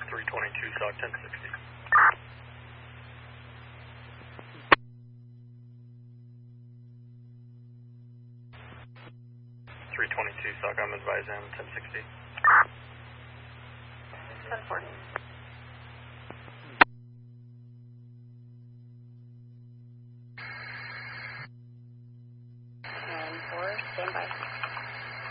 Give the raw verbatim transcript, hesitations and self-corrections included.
three twenty-two, Sock ten sixty. three twenty-two, Sock, I'm advising ten sixty. ten forty. And four, stand by.